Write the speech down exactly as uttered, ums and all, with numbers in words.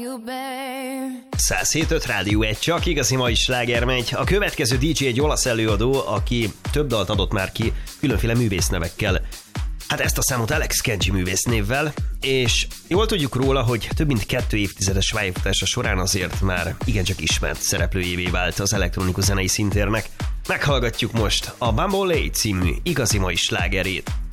száz hét öt Rádió egy, csak igazi mai sláger megy. A következő dé dzsé egy olasz előadó, aki több dalt adott már ki különféle művésznevekkel. Hát ezt a számot Alex Kenji művésznévvel, és jól tudjuk róla, hogy több mint kettő évtizedes pályafutása során azért már igencsak ismert szereplőjévé vált az elektronikus zenei szintérnek. Meghallgatjuk most a Bamboleo című igazi mai slágerét.